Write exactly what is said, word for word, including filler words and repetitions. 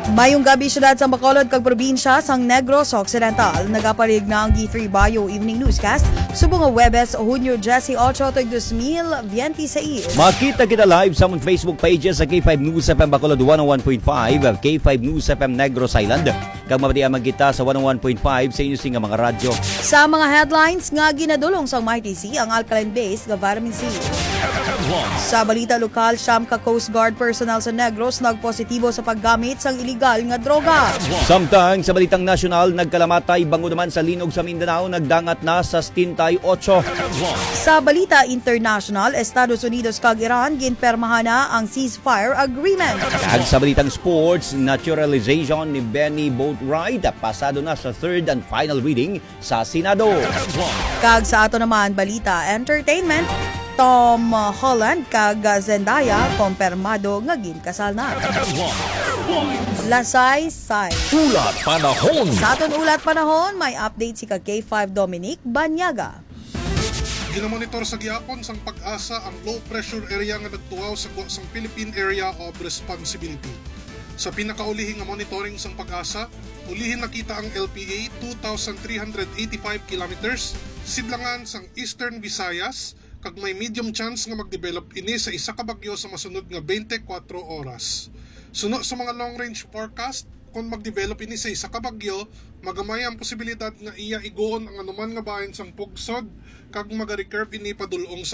Mayong gabi syudad sa Bacolod kag probinsya sang Negros Occidental. Nagaparig na ang G three Bayo Evening Newscast subong nga Webes Hunyo Jesse eight twenty twenty-six. Makita kita live sa among Facebook pages sa K five News F M Bacolod one oh one point five, K five News F M Negros Island, kag mapatiaman kita sa one oh one point five sa inyo sing nga mga radyo. Sa mga headlines nga ginadulong sa Mighty C ang alkaline base nga vitamin C. Sa balita lokal, siyam ka Coast Guard personnel sa Negros nagpositibo sa paggamit sang iligal nga droga. Samtang sa balitang nasyonal, nagkalamatay bango naman sa linog sa Mindanao, nagdangat na sa seventy-eight. Sa balita international, Estados Unidos kag Iran ginpermahan na ang ceasefire agreement. Kag sa balitang sports, naturalization ni Benny Boatwright pasado na sa third and final reading sa Senado. Kag sa ato naman balita entertainment, Tom Holland kag Zendaya kompirmado nga ginkasal na. Lasay-say. Ulat Panahon. Sa aton ulat panahon, may update si kag K five Dominic Banyaga. Ginamonitor sa gihapon sang pag-asa ang low pressure area nga nagtuaw sa sang Philippine Area of Responsibility. Sa pinakaulihing nga monitoring sang pag-asa, ulihin nakita ang L P A two thousand three hundred eighty-five kilometers sidlangan sang Eastern Visayas kag may medium chance nga mag-develop ini sa isa ka bagyo sa masunod nga twenty-four oras. Suno sa mga long-range forecast, kung mag-develop ini sa isa ka bagyo, magamay ang posibilidad nga iya igoon ang anuman nga bahin sang pugsod kag mag-recurve ini padulong sa